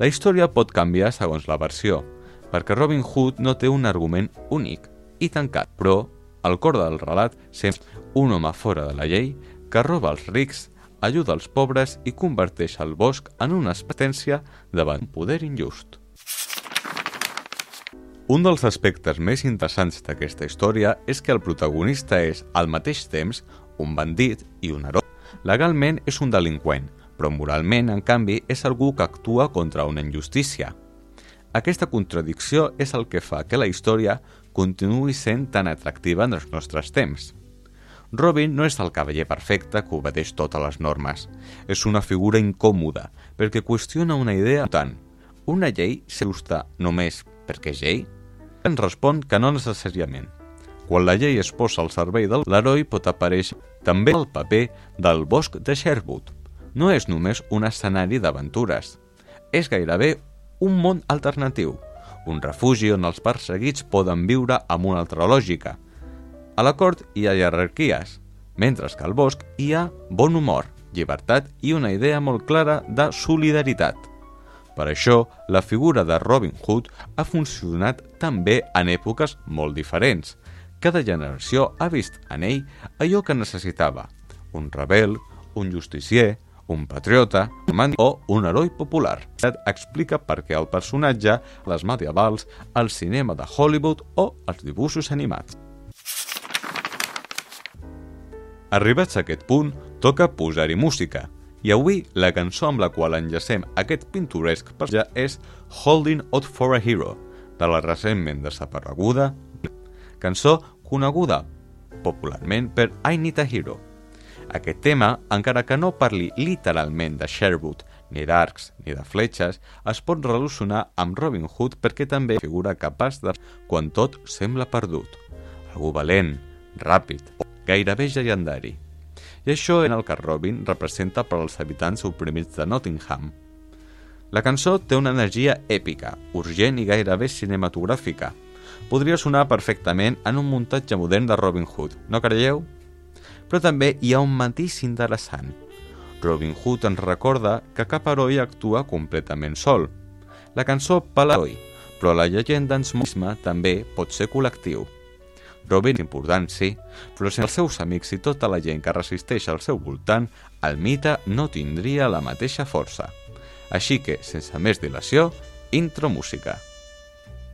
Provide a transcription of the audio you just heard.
La història pot canviar segons la versió, perquè Robin Hood no té un argument únic i tancat, però al cor del relat sempre un home fora de la llei que roba els rics, ajuda els pobres i converteix el bosc en una experiència davant un poder injust. Un dels aspectes més interessants d'aquesta història és que el protagonista és, al mateix temps, un bandit i un heroi. Legalment és un delinqüent, però moralment, en canvi, és algú que actua contra una injustícia. Aquesta contradicció és el que fa que la història continuï sent tan atractiva en els nostres temps. Robin no és el cavaller perfecte que obedeix totes les normes. És una figura incòmoda perquè qüestiona una idea tant. Una llei s'ajusta només perquè és llei? Ens respon que no necessàriament. Quan la llei es posa al servei de l'heroi pot aparèixer també el paper del bosc de Sherwood. No és només un escenari d'aventures. És gairebé un món alternatiu, un refugi on els perseguits poden viure amb una altra lògica. A la cort hi ha jerarquies, mentre que al bosc hi ha bon humor, llibertat i una idea molt clara de solidaritat. Per això, la figura de Robin Hood ha funcionat també en èpoques molt diferents. Cada generació ha vist en ell allò que necessitava, un rebel, un justicier, un patriota o un heroi popular. Explica per què el personatge, les medievals, el cinema de Hollywood o els dibuixos animats. Arribats a aquest punt, toca posar-hi música. I avui la cançó amb la qual enllacem aquest pintoresc personatge és Holding Out for a Hero, de la recentment desapareguda cançó coneguda popularment per I Need a Hero. Aquest tema, encara que no parli literalment de Sherwood, ni d'arcs, ni de fletxes, es pot relacionar amb Robin Hood perquè també és una figura capaç de quan tot sembla perdut. Algú valent, ràpid, gairebé llegendari. I això és el que Robin representa per als habitants oprimits de Nottingham. La cançó té una energia èpica, urgent i gairebé cinematogràfica. Podria sonar perfectament en un muntatge modern de Robin Hood, no creieu? Però també hi ha un matís interessant. Robin Hood ens recorda que cap heroi actua completament sol. La cançó parla d'heroi, però la llegenda ens mostra també pot ser col·lectiu. Robin és important, sí, però sense els seus amics i tota la gent que resisteix al seu voltant, el mite no tindria la mateixa força. Així que, sense més dilació, intro música.